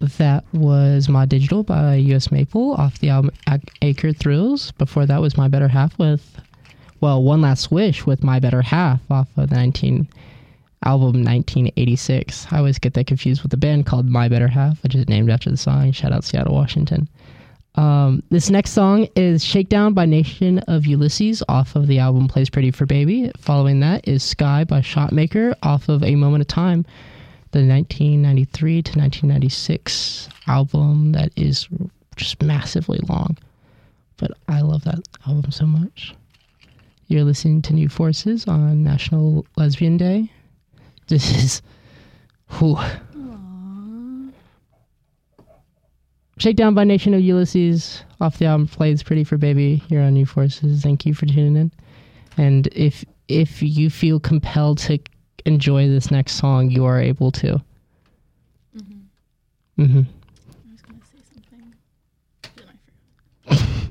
that was Mod Digital by US Maple off the album Acre Thrills. Before that was My Better Half with, One Last Wish with My Better Half off of the album 1986. I always get that confused with the band called My Better Half, which is named after the song. Shout out Seattle, Washington. This next song is Shakedown by Nation of Ulysses off of the album Plays Pretty for Baby. Following that is Sky by Shotmaker off of A Moment of Time, the 1993 to 1996 album that is just massively long. But I love that album so much. You're listening to New Forces on National Lesbian Day. This is... Whew. Shakedown by Nation of Ulysses off the album Plays Pretty for Baby here on New Forces. Thank you for tuning in. And if you feel compelled to enjoy this next song, you are able to. I was going to say something.